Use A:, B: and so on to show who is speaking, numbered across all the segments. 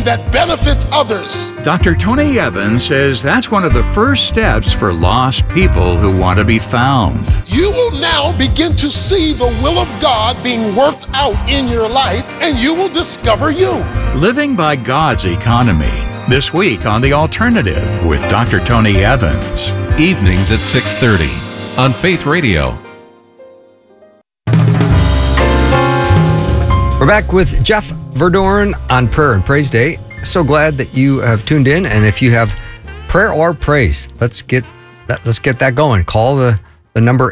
A: that benefits others.
B: Dr. Tony Evans says that's one of the first steps for lost people who want to be found.
A: You will now begin to see the will of God being worked out in your life, and you will discover you.
B: Living by God's Economy. This week on The Alternative with Dr. Tony Evans.
C: Evenings at 6:30 on Faith Radio.
D: We're back with Jeff Verdorn on Prayer and Praise Day. So glad that you have tuned in. And if you have prayer or praise, let's get that going. Call the number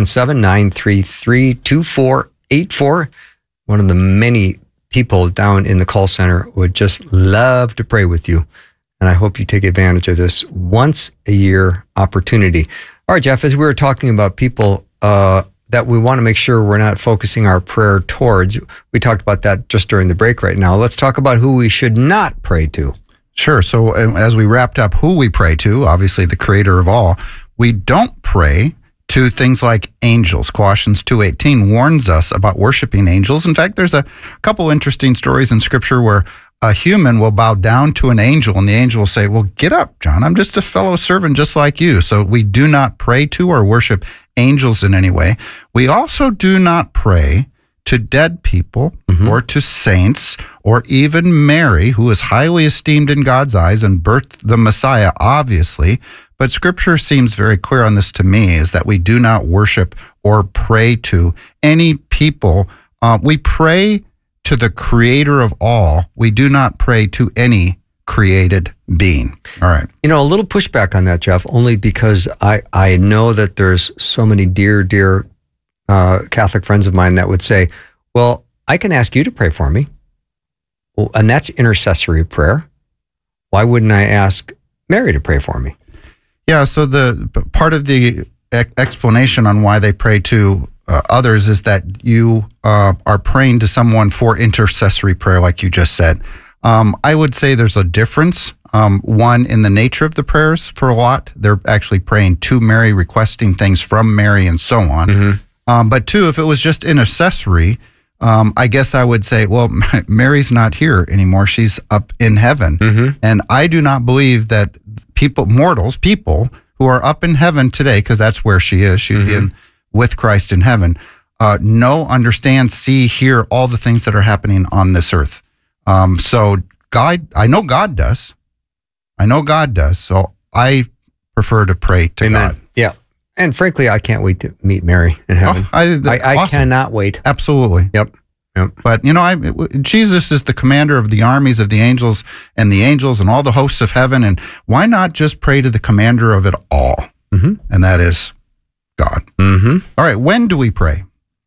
D: 877-933-2484. One of the many people down in the call center would just love to pray with you. And I hope you take advantage of this once a year opportunity. All right, Jeff, as we were talking about people that we want to make sure we're not focusing our prayer towards. We talked about that just during the break right now. Let's talk about who we should not pray to.
E: Sure. So as we wrapped up who we pray to, obviously the creator of all, we don't pray to things like angels. Colossians 2:18 warns us about worshiping angels. In fact, there's a couple interesting stories in Scripture where a human will bow down to an angel and the angel will say, well, get up, John. I'm just a fellow servant just like you. So we do not pray to or worship angels in any way. We also do not pray to dead people or to saints or even Mary, who is highly esteemed in God's eyes and birthed the Messiah, obviously. But Scripture seems very clear on this to me, is that we do not worship or pray to any people. We pray to the creator of all. We do not pray to any created being. All right.
D: You know, a little pushback on that, Jeff, only because I know that there's so many dear Catholic friends of mine that would say, well, I can ask you to pray for me. Well, and that's intercessory prayer. Why wouldn't I ask Mary to pray for me?
E: Yeah, so the part of the explanation on why they pray to others is that you are praying to someone for intercessory prayer, like you just said. I would say there's a difference. One, in the nature of the prayers for a lot. They're actually praying to Mary, requesting things from Mary and so on. But two, if it was just intercessory, I guess I would say, well, Mary's not here anymore. She's up in heaven. And I do not believe that people who are up in heaven today, because that's where she is, she'd be with Christ in heaven, know, understand, see, hear all the things that are happening on this earth. So God, I know God does. So I prefer to pray to God.
D: Yeah. And frankly, I can't wait to meet Mary in heaven. I
E: awesome.
D: cannot wait.
E: Absolutely.
D: Yep.
E: But, Jesus is the commander of the armies of the angels and all the hosts of heaven. And why not just pray to the commander of it all? And that is God. All right. When do we pray?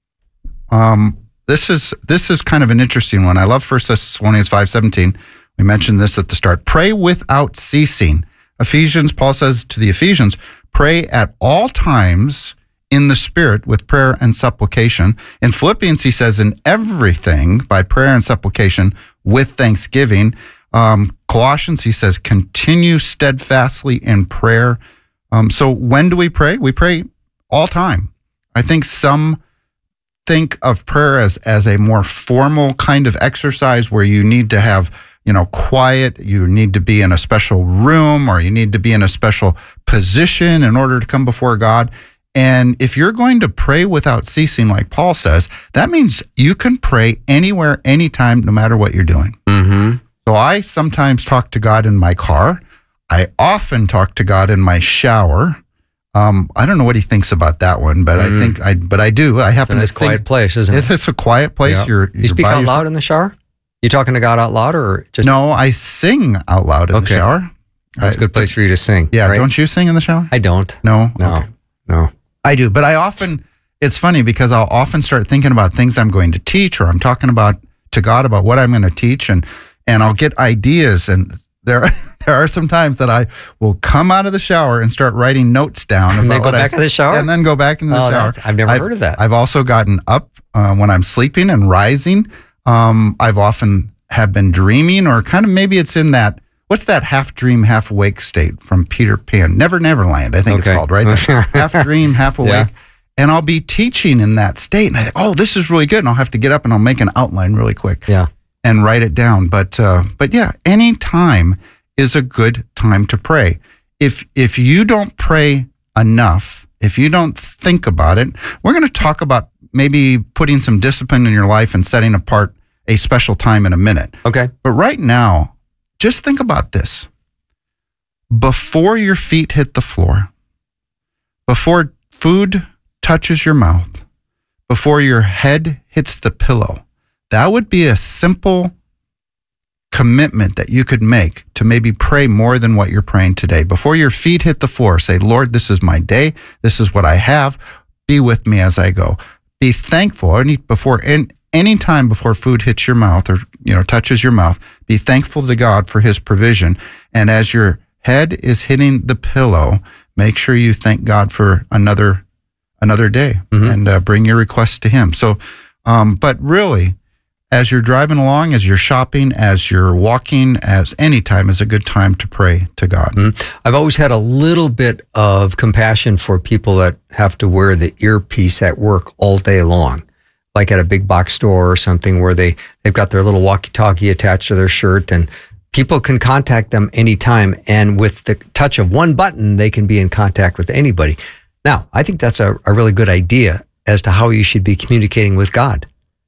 E: This is kind of an interesting one. I love 1 Thessalonians 5:17. We mentioned this at the start. Pray without ceasing. Paul says to the Ephesians, pray at all times in the Spirit with prayer and supplication. In Philippians, he says, in everything by prayer and supplication with thanksgiving. Colossians, he says, continue steadfastly in prayer. So when do we pray? We pray all time. I think some think of prayer as a more formal kind of exercise where you need to have quiet, you need to be in a special room, or you need to be in a special position in order to come before God. And if you're going to pray without ceasing, like Paul says, that means you can pray anywhere, anytime, no matter what you're doing. So I sometimes talk to God in my car. I often talk to God in my shower. I don't know what he thinks about that one, but I do. I happen
D: it's a nice quiet place, isn't it?
E: It's a quiet place.
D: Yeah. You speak out loud in the shower? You talking to God out loud, or just?
E: No, I sing out loud in the shower.
D: That's a good place for you to sing.
E: Yeah,
D: right?
E: Don't you sing in the shower?
D: I don't.
E: No?
D: No.
E: I do, but it's funny because I'll often start thinking about things I'm going to teach, or I'm talking to God about what I'm going to teach, and I'll get ideas, and there are some times that I will come out of the shower and start writing notes down.
D: And then go back to the shower?
E: And then go back into the shower.
D: I've never heard of that.
E: I've also gotten up when I'm sleeping and rising. I've often have been dreaming, or kind of maybe it's in that, what's that half dream, half awake state from Peter Pan? Neverland, I think it's called, right? Half dream, half awake. Yeah. And I'll be teaching in that state, and I think, oh, this is really good. And I'll have to get up and I'll make an outline really quick.
D: Yeah.
E: and write it down. But yeah, any time is a good time to pray. If you don't pray enough, if you don't think about it, we're going to talk about maybe putting some discipline in your life and setting apart a special time in a minute.
D: Okay.
E: But right now, just think about this. Before your feet hit the floor, before food touches your mouth, before your head hits the pillow, that would be a simple commitment that you could make to maybe pray more than what you're praying today. Before your feet hit the floor, say, Lord, this is my day. This is what I have. Be with me as I go. Be thankful. Any time before food hits your mouth or touches your mouth, be thankful to God for his provision. And as your head is hitting the pillow, make sure you thank God for another day and bring your requests to him. So, but really, as you're driving along, as you're shopping, as you're walking, as any time is a good time to pray to God.
D: I've always had a little bit of compassion for people that have to wear the earpiece at work all day long, like at a big box store or something where they've got their little walkie-talkie attached to their shirt, and people can contact them anytime. And with the touch of one button, they can be in contact with anybody. Now, I think that's a really good idea as to how you should be communicating with God.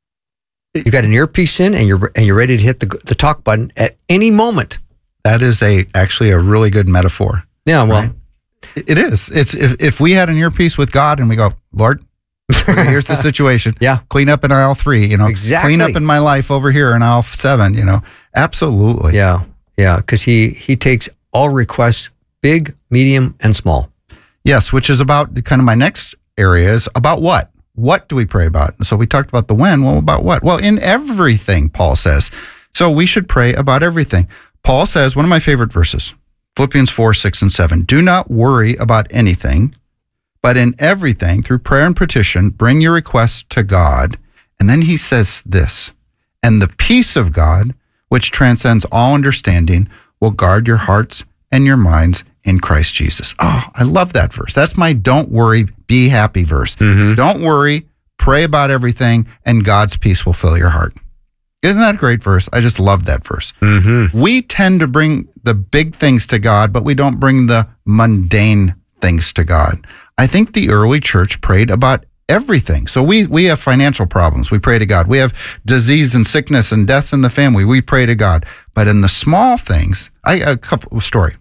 D: You got an earpiece in, and you're ready to hit the talk button at any moment.
E: That is actually a really good metaphor.
D: Yeah, well,
E: right? It is. It's if we had an earpiece with God and we go, Lord, here's the situation.
D: Yeah,
E: clean up in aisle 3.
D: Exactly.
E: Clean up in my life over here in aisle 7. Absolutely.
D: Yeah, because he takes all requests, big, medium, and small.
E: Yes, which is about kind of my next area is about what? What do we pray about? So we talked about the when. Well, about what? Well, in everything, Paul says. So we should pray about everything. Paul says, one of my favorite verses, Philippians 4, 6, and 7, do not worry about anything, but in everything, through prayer and petition, bring your requests to God. And then he says this, and the peace of God, which transcends all understanding, will guard your hearts and your minds in Christ Jesus. Oh, I love that verse. That's my don't worry, be happy verse. Don't worry, pray about everything, and God's peace will fill your heart. Isn't that a great verse? I just love that verse. We tend to bring the big things to God, but we don't bring the mundane things to God. I think the early church prayed about everything. So we have financial problems. We pray to God. We have disease and sickness and deaths in the family. We pray to God. But in the small things, story.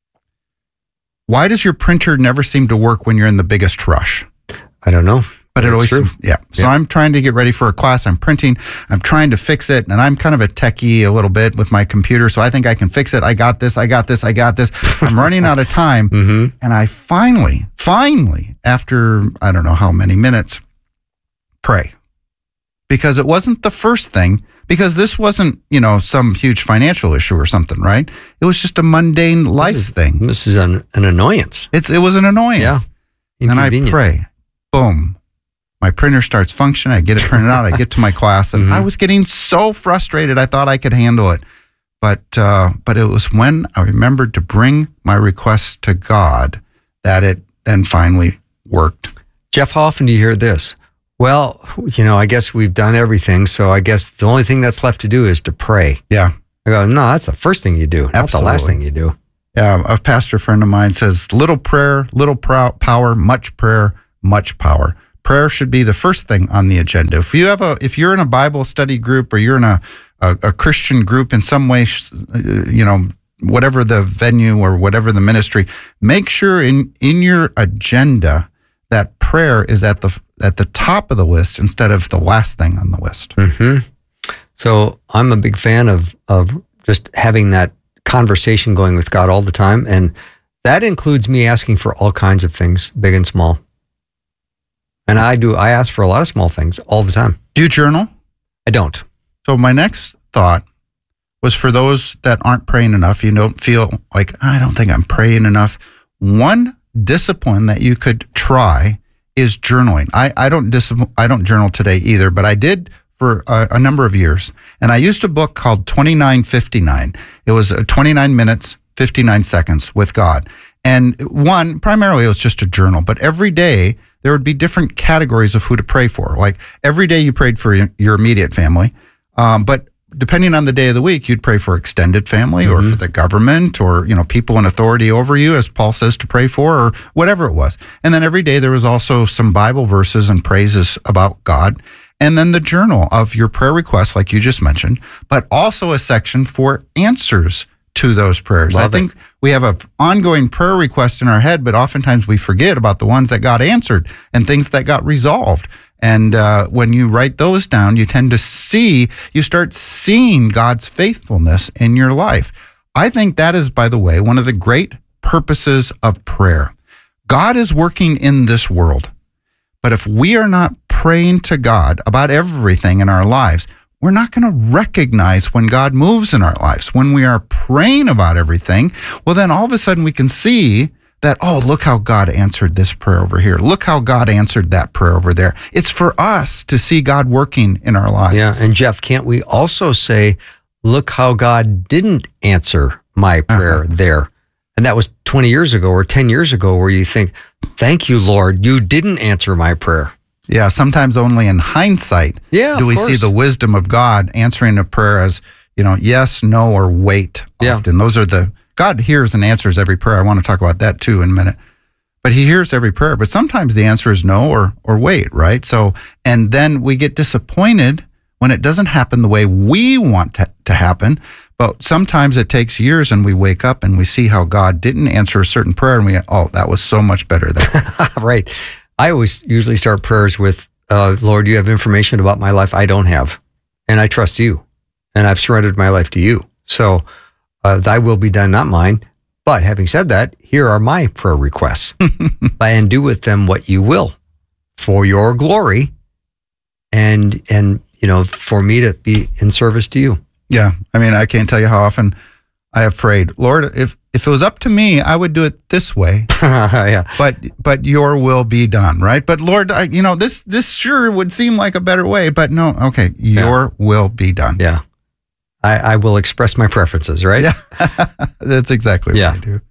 E: Why does your printer never seem to work when you're in the biggest rush?
D: I don't know.
E: But it always, yeah. So I'm trying to get ready for a class. I'm printing. I'm trying to fix it. And I'm kind of a techie a little bit with my computer. So I think I can fix it. I got this. I'm running out of time. And I finally, after I don't know how many minutes, pray. Because it wasn't the first thing. Because this wasn't, some huge financial issue or something, right? It was just a mundane life thing.
D: This is an annoyance.
E: It was an annoyance.
D: Yeah.
E: And I pray. Boom. My printer starts functioning. I get it printed out. I get to my class, and I was getting so frustrated. I thought I could handle it, but it was when I remembered to bring my requests to God that it then finally worked.
D: Jeff, how often do you hear this? Well, I guess we've done everything, so I guess the only thing that's left to do is to pray.
E: Yeah.
D: I go, no, that's the first thing you do, not the last thing you do.
E: Yeah, a pastor friend of mine says, little prayer, little power, much prayer, much power. Prayer should be the first thing on the agenda. If you're in a Bible study group or you're in a Christian group in some way, whatever the venue or whatever the ministry, make sure in your agenda that prayer is at the top of the list instead of the last thing on the list.
D: So I'm a big fan of just having that conversation going with God all the time, and that includes me asking for all kinds of things, big and small. And I ask for a lot of small things all the time.
E: Do you journal?
D: I don't.
E: So my next thought was for those that aren't praying enough, you don't feel like, I don't think I'm praying enough. One discipline that you could try is journaling. I don't journal today either, but I did for a number of years. And I used a book called 29:59. It was 29 minutes, 59 seconds with God. And primarily it was just a journal, but every day there would be different categories of who to pray for. Like every day you prayed for your immediate family. But depending on the day of the week, you'd pray for extended family or for the government or, people in authority over you, as Paul says to pray for, or whatever it was. And then every day there was also some Bible verses and praises about God. And then the journal of your prayer requests, like you just mentioned, but also a section for answers to those prayers. I think we have an ongoing prayer request in our head, but oftentimes we forget about the ones that got answered and things that got resolved. And when you write those down, you start seeing God's faithfulness in your life. I think that is, by the way, one of the great purposes of prayer. God is working in this world. But if we are not praying to God about everything in our lives, we're not going to recognize when God moves in our lives. When we are praying about everything, well, then all of a sudden we can see that, oh, look how God answered this prayer over here. Look how God answered that prayer over there. It's for us to see God working in our lives.
D: Yeah, and Jeff, can't we also say, look how God didn't answer my prayer there? And that was 20 years ago or 10 years ago, where you think, thank you, Lord, you didn't answer my prayer.
E: Yeah, sometimes only in hindsight do we see the wisdom of God answering a prayer as, yes, no, or wait often. Those are God hears and answers every prayer. I want to talk about that too in a minute. But he hears every prayer. But sometimes the answer is no or wait, right? So, and then we get disappointed when it doesn't happen the way we want to happen. But sometimes it takes years and we wake up and we see how God didn't answer a certain prayer and that was so much better there.
D: Right. I always usually start prayers with, Lord, you have information about my life I don't have, and I trust you, and I've surrendered my life to you. So thy will be done, not mine. But having said that, here are my prayer requests, and do with them what you will for your glory and for me to be in service to you.
E: Yeah. I mean, I can't tell you how often I have prayed, Lord, if it was up to me, I would do it this way.
D: Yeah.
E: But your will be done, right? But Lord, this sure would seem like a better way, but no, okay, your will be done.
D: Yeah. I will express my preferences, right?
E: Yeah. That's exactly what I do.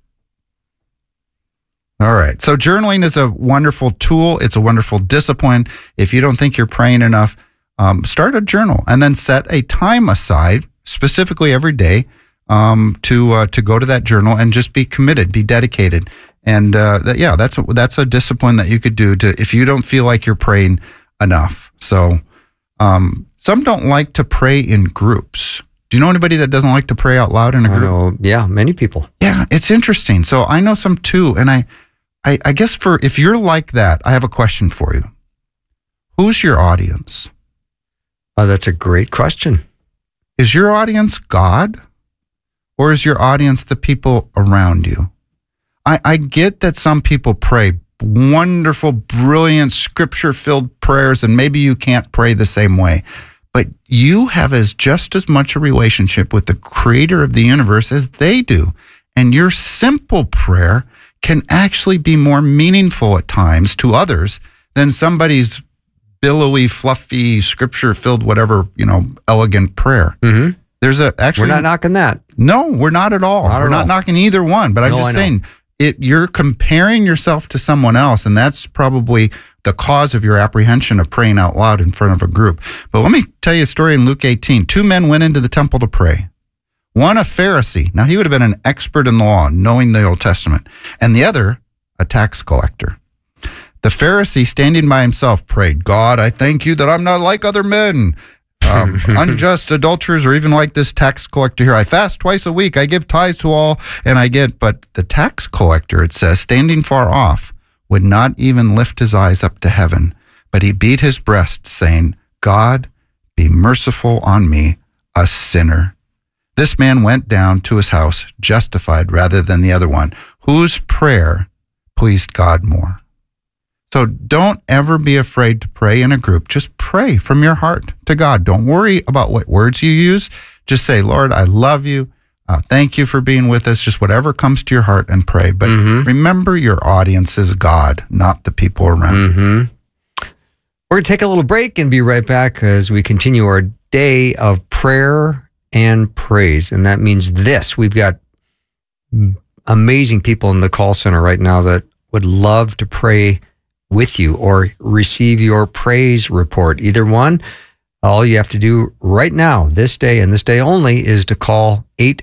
E: All right. So journaling is a wonderful tool. It's a wonderful discipline. If you don't think you're praying enough, start a journal and then set a time aside, specifically every day, to go to that journal and just be committed, be dedicated. And that's a discipline that you could do if you don't feel like you're praying enough. So some don't like to pray in groups. Do you know anybody that doesn't like to pray out loud in a group?
D: Many people.
E: Yeah, it's interesting. So I know some too. And I guess if you're like that, I have a question for you. Who's your audience?
D: Oh, that's a great question.
E: Is your audience God? Or is your audience the people around you? I get that some people pray wonderful, brilliant, scripture-filled prayers, and maybe you can't pray the same way. But you have just as much a relationship with the creator of the universe as they do. And your simple prayer can actually be more meaningful at times to others than somebody's billowy, fluffy, scripture-filled, whatever, elegant prayer. Mm-hmm. We're
D: not knocking that.
E: No, we're not at all. We're not knocking either one. But I'm just saying, you're comparing yourself to someone else, and that's probably the cause of your apprehension of praying out loud in front of a group. But let me tell you a story in Luke 18. 2 men went into the temple to pray. One, a Pharisee. Now, he would have been an expert in the law, knowing the Old Testament. And the other, a tax collector. The Pharisee, standing by himself, prayed, God, I thank you that I'm not like other men, unjust adulterers, or even like this tax collector here. I fast twice a week. I give tithes to all, and I get. But the tax collector, it says, standing far off, would not even lift his eyes up to heaven, but he beat his breast, saying, God, be merciful on me, a sinner. This man went down to his house justified rather than the other one, whose prayer pleased God more. So don't ever be afraid to pray in a group. Just pray from your heart to God. Don't worry about what words you use. Just say, Lord, I love you. Thank you for being with us. Just whatever comes to your heart and pray. But remember, your audience is God, not the people around you.
D: We're going to take a little break and be right back as we continue our day of prayer and praise. And that means this. We've got amazing people in the call center right now that would love to pray with you or receive your praise report. Either one, All you have to do right now, this day and this day only, is to call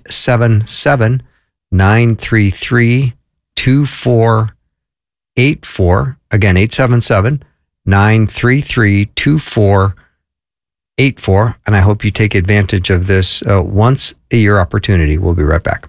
D: 877-933-2484. Again, 877-933-2484. And I hope you take advantage of this once-a-year opportunity. We'll be right back.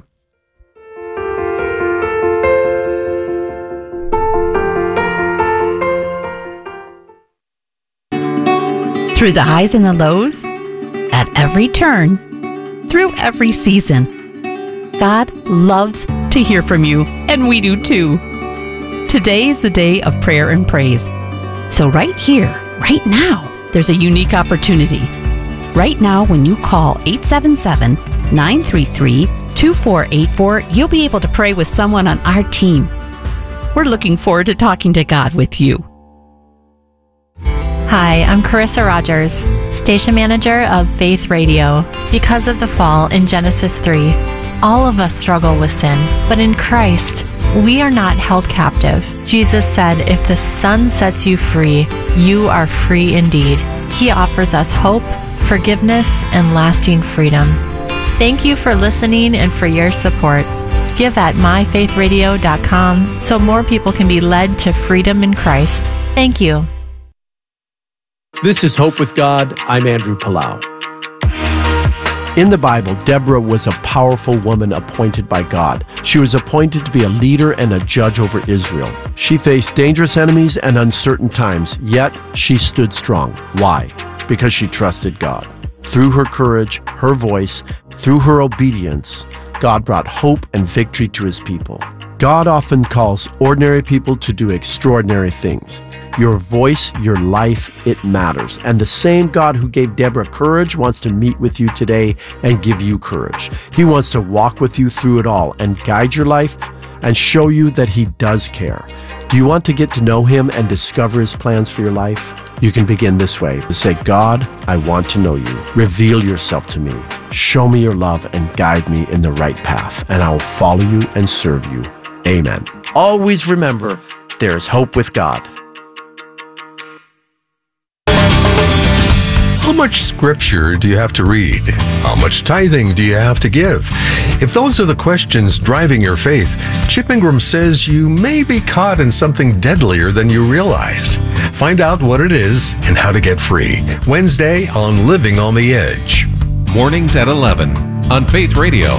F: Through the highs and the lows, at every turn, through every season, God loves to hear from you, and we do too. Today is the day of prayer and praise. So right here, right now, there's a unique opportunity. Right now, when you call 877-933-2484, you'll be able to pray with someone on our team. We're looking forward to talking to God with you.
G: Hi, I'm Carissa Rogers, station manager of Faith Radio. Because of the fall in Genesis 3, all of us struggle with sin, but in Christ, we are not held captive. Jesus said, if the Son sets you free, you are free indeed. He offers us hope, forgiveness, and lasting freedom. Thank you for listening and for your support. Give at myfaithradio.com so more people can be led to freedom in Christ. Thank you.
H: This is Hope with God. I'm Andrew Palau. In the Bible, Deborah was a powerful woman appointed by God. She was appointed to be a leader and a judge over Israel. She faced dangerous enemies and uncertain times, yet she stood strong. Why? Because she trusted God. Through her courage, her voice, through her obedience, God brought hope and victory to his people. God often calls ordinary people to do extraordinary things. Your voice, your life, it matters. And the same God who gave Deborah courage wants to meet with you today and give you courage. He wants to walk with you through it all and guide your life and show you that he does care. Do you want to get to know him and discover his plans for your life? You can begin this way. Say, God, I want to know you. Reveal yourself to me. Show me your love and guide me in the right path, and I will follow you and serve you. Amen. Always remember, there is hope with God.
I: How much scripture do you have to read? How much tithing do you have to give? If those are the questions driving your faith, Chip Ingram says you may be caught in something deadlier than you realize. Find out what it is and how to get free. Wednesday on Living on the Edge.
C: Mornings at 11 on Faith Radio.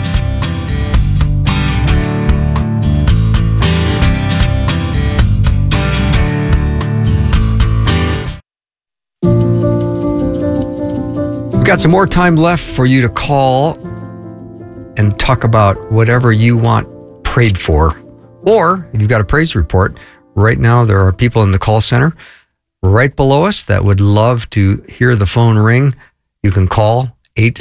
D: We've got some more time left for you to call and talk about whatever you want prayed for. Or if you've got a praise report, right now there are people in the call center right below us that would love to hear the phone ring. You can call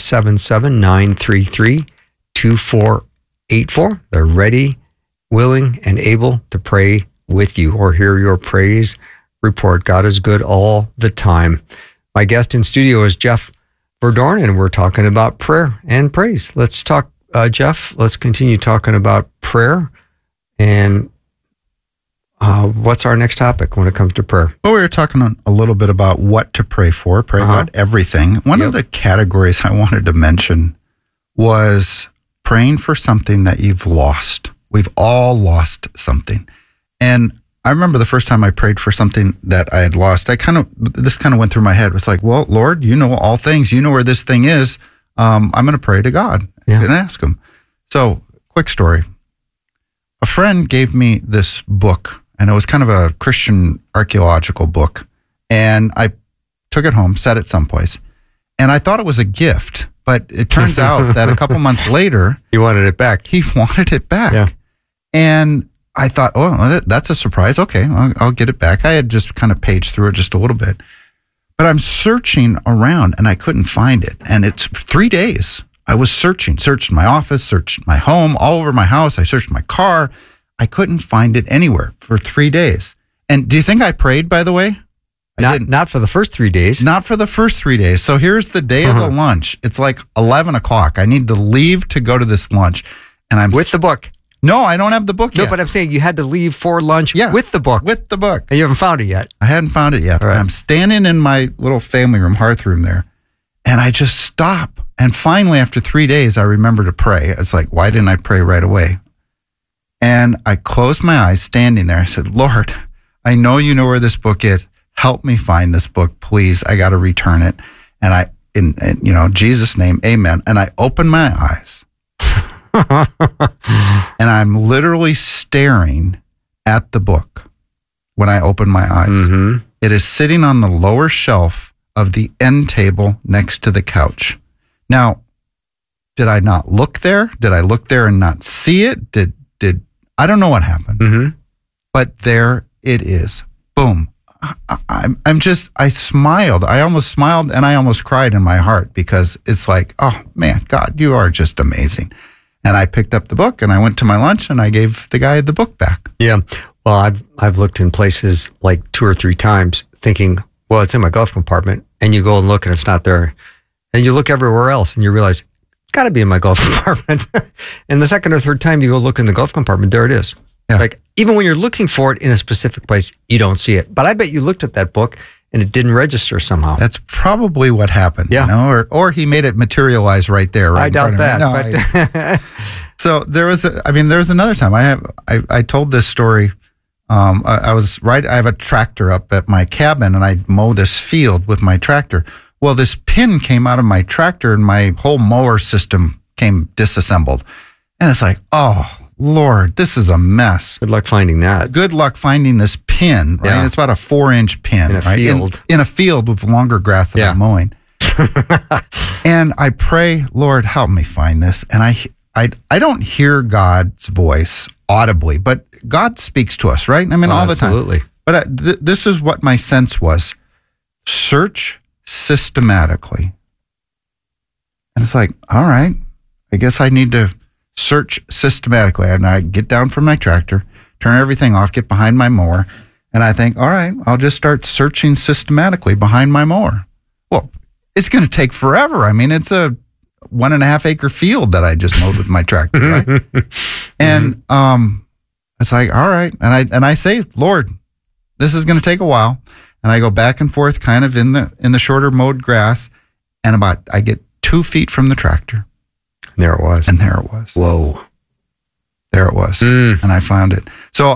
D: 877-933-2484. They're ready, willing, and able to pray with you or hear your praise report. God is good all the time. My guest in studio is Jeff Verdorn, and we're talking about prayer and praise. Let's talk, Jeff, let's continue talking about prayer. And what's our next topic when it comes to prayer?
E: Well, we were talking a little bit about what to pray for, pray about everything. One of the categories I wanted to mention was praying for something that you've lost. We've all lost something. And I remember the first time I prayed for something that I had lost, this kind of went through my head. It was like, well, Lord, you know all things. You know where this thing is. I'm going to pray to God and ask him. So, quick story. A friend gave me this book, and it was kind of a Christian archaeological book. And I took it home, set it someplace, and I thought it was a gift. But it turns out that a couple months later,
D: he wanted it back.
E: He wanted it back. Yeah. And I thought, oh, that's a surprise. Okay, I'll get it back. I had just kind of paged through it just a little bit. But I'm searching around, and I couldn't find it. And it's 3 days. I was searched my office, searched my home, all over my house. I searched my car. I couldn't find it anywhere for 3 days. And do you think I prayed, by the way?
D: Not for the first 3 days.
E: Not for the first 3 days. So here's the day of the lunch. It's like 11 o'clock. I need to leave to go to this lunch. And I'm
D: with the book.
E: No, I don't have the book yet.
D: No, but I'm saying you had to leave for lunch
E: Yes,
D: with the book.
E: With the book.
D: And you haven't found it yet.
E: I hadn't found it yet.
D: All right.
E: I'm standing in my little family room, hearth room there, and I just stop. And finally, after 3 days, I remember to pray. It's like, why didn't I pray right away? And I closed my eyes standing there. I said, Lord, I know you know where this book is. Help me find this book, please. I got to return it. And in Jesus' name, amen. And I opened my eyes. And I'm literally staring at the book when I open my eyes.
D: Mm-hmm.
E: It is sitting on the lower shelf of the end table next to the couch. Now, did I not look there? Did I look there and not see it? Did I don't know what happened.
D: Mm-hmm.
E: But there it is. Boom. I smiled. I almost smiled and I almost cried in my heart because it's like, oh man, God, you are just amazing. And I picked up the book and I went to my lunch and I gave the guy the book back.
D: Yeah. Well, I've looked in places like 2 or 3 times thinking, well, it's in my glove compartment, and you go and look and it's not there. And you look everywhere else and you realize it's got to be in my glove compartment. And the second or third time you go look in the glove compartment, there it is.
E: Yeah.
D: Like even when you're looking for it in a specific place, you don't see it. But I bet you looked at that book and it didn't register somehow.
E: That's probably what happened.
D: Yeah.
E: You know? Or he made it materialize right there. Right
D: I doubt that.
E: No, so there was another time I told this story. I have a tractor up at my cabin and I mow this field with my tractor. Well, this pin came out of my tractor and my whole mower system came disassembled. And it's like, oh, Lord, this is a mess.
D: Good luck finding that.
E: Good luck finding this pin, right?
D: Yeah.
E: It's about a 4-inch pin,
D: In a
E: right?
D: field.
E: In a field with longer grass that
D: Yeah.
E: I'm mowing. And I pray, Lord, help me find this. And I don't hear God's voice audibly, but God speaks to us, right? I mean, all the time.
D: Absolutely.
E: But this is what my sense was. Search systematically. And it's like, all right, I guess I need to search systematically. And I get down from my tractor, turn everything off, get behind my mower, and I think, all right, I'll just start searching systematically behind my mower. Well, it's going to take forever. I mean, it's a 1.5 acre field that I just mowed with my tractor, right? And it's like, all right. And I say, Lord, this is going to take a while. And I go back and forth kind of in the shorter mowed grass. And I get 2 feet from the tractor.
D: And there it was.
E: And there it was.
D: Whoa.
E: There it was. And I found it. So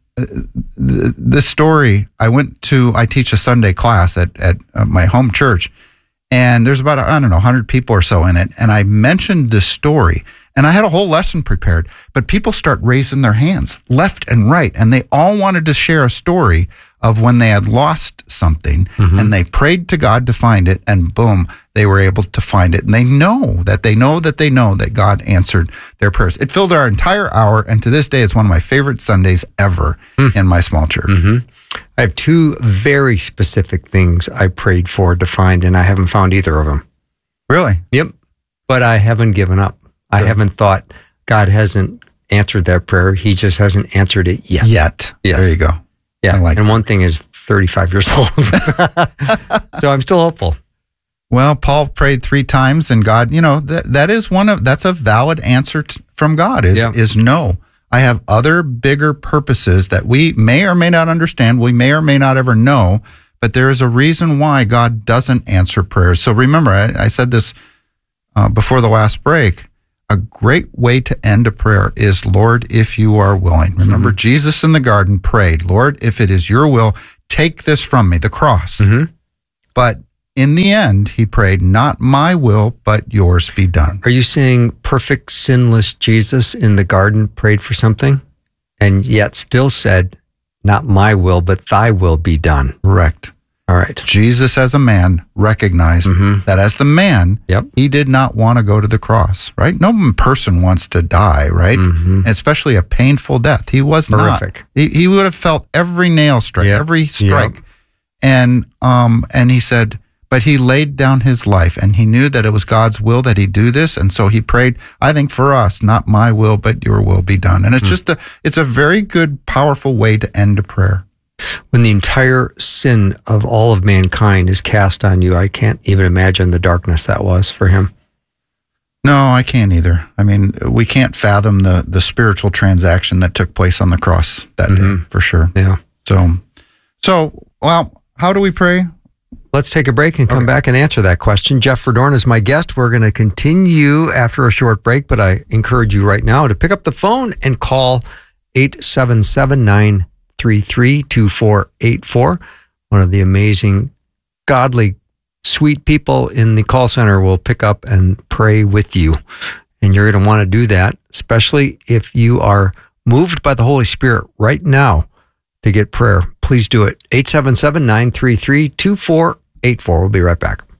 E: this story, I teach a Sunday class at my home church. And there's about, 100 people or so in it. And I mentioned this story. And I had a whole lesson prepared, but people start raising their hands left and right. And they all wanted to share a story of when they had lost something and they prayed to God to find it, and boom, they were able to find it. And they know that God answered their prayers. It filled our entire hour. And to this day, it's one of my favorite Sundays ever in my small church.
D: I have 2 very specific things I prayed for to find, and I haven't found either of them.
E: Really?
D: Yep. But I haven't given up. I haven't thought God hasn't answered that prayer. He just hasn't answered it yet.
E: Yes. There you go.
D: Yeah.
E: I like
D: and one thing is 35 years old. So I'm still hopeful.
E: Well, Paul prayed 3 times, and God, that's a valid answer from God is no. I have other bigger purposes that we may or may not understand. We may or may not ever know, but there is a reason why God doesn't answer prayers. So remember, I said this before the last break. A great way to end a prayer is, Lord, if you are willing. Remember, Jesus in the garden prayed, Lord, if it is your will, take this from me, the cross. But in the end, he prayed, not my will, but yours be done.
D: Are you saying perfect, sinless Jesus in the garden prayed for something and yet still said, not my will, but thy will be done?
E: Correct.
D: All right.
E: Jesus as a man recognized that as the man, he did not want to go to the cross, right? No person wants to die, right? Especially a painful death. He was
D: horrific.
E: Not. He would have felt every nail strike, every strike. And he said, but he laid down his life, and he knew that it was God's will that he do this. And so he prayed, I think for us, not my will, but your will be done. And it's it's a very good, powerful way to end a prayer.
D: When the entire sin of all of mankind is cast on you, I can't even imagine the darkness that was for him.
E: No, I can't either. I mean, we can't fathom the spiritual transaction that took place on the cross that day, for sure.
D: Yeah.
E: So, well, how do we pray?
D: Let's take a break and come back and answer that question. Jeff Verdorn is my guest. We're going to continue after a short break, but I encourage you right now to pick up the phone and call 877-933-2484. One of the amazing, godly, sweet people in the call center will pick up and pray with you. And you're going to want to do that, especially if you are moved by the Holy Spirit right now to get prayer. Please do it. 877-933-2484. We'll be right back.